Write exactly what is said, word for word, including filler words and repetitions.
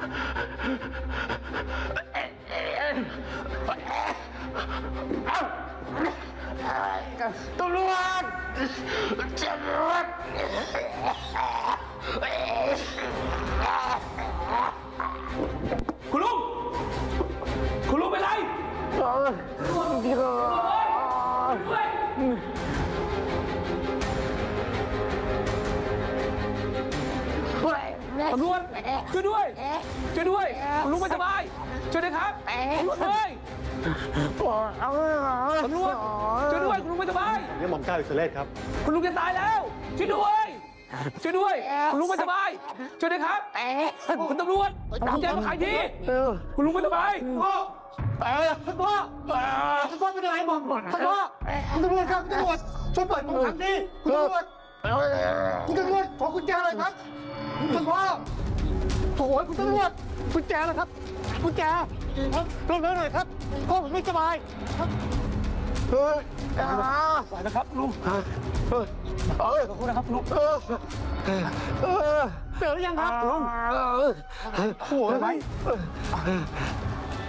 ตำรวจตำรวจคุณลุงคุณลุงเป็นไรตำรวจช่วยด้วยช่วยด้วยคุณลุงไม่สบายช่วยด้วยครับตำรวจด้วยตำรวจช่วยด้วยคุณลุงไม่สบายเรียกหม่อมเจ้าอิสระเลศครับคุณลุงจะตายแล้วช่วยด้วยช่วยด้วยคุณลุงไม่สบายช่วยด้วยครับคุณตำรวจเอากุญแจมาขายทีคุณลุงไม่สบายพ่อท่านพ่อท่านพ่อเป็นอะไรมองก่อนท่านพ่อคุณตำรวจครับคุณตำรวจช่วยเปิดประตูทางทีคุณตำรวจคุณตำรวจขอกุญแจหน่อยครับท่านพ่อโถ่คุณตำรวจกุญแจนะครับกุญแจเร็วๆหน่อยครับพ่อผมไม่สบายเฮ้ยไหวนะครับลุงเออเออขอบคุณนะครับลุงเออเออเจอหรือยังครับลุงหัวไหม